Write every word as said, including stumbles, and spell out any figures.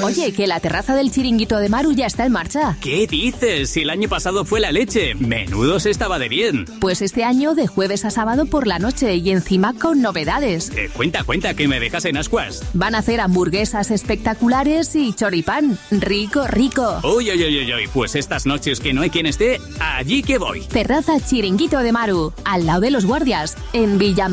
Oye, que la terraza del Chiringuito de Maru ya está en marcha. ¿Qué dices? Si el año pasado fue la leche. Menudos estaba de bien. Pues este año de jueves a sábado por la noche y encima con novedades. Eh, cuenta, cuenta, que me dejas en ascuas. Van a hacer hamburguesas espectaculares y choripán. Rico, rico. Uy, uy, uy, uy, uy, pues estas noches que no hay quien esté, allí que voy. Terraza Chiringuito de Maru, al lado de los guardias, en Villa